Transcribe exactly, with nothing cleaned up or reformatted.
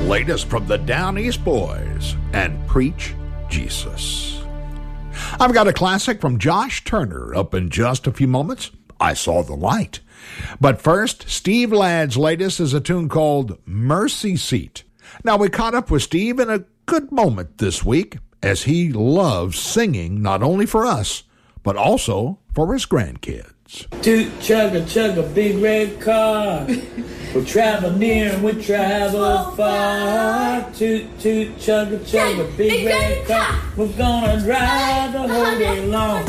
latest from the Down East Boys and Preach Jesus. I've got a classic from Josh Turner up in just a few moments. I Saw the Light. But first, Steve Ladd's latest is a tune called Mercy Seat. Now, we caught up with Steve in a good moment this week as he loves singing not only for us, but also for his grandkids. Toot, chugga, chugga, big red car. We'll travel near and we'll travel far. Toot, toot, chugga, chugga, big red car. We're gonna drive the whole day long.